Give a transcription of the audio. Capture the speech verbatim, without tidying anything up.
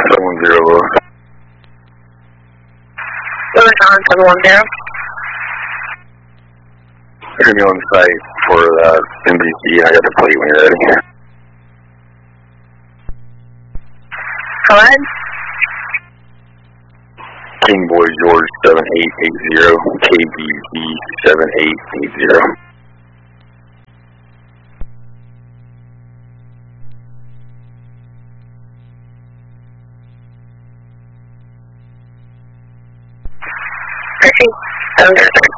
seven one zero. Lewis on seven one zero. You're going to be on site for uh, M B C. I got the plate when you're ready. Go ahead. King Boy George seven eight eight zero, K B Z seven eight eight zero. Proceed. seven zero three.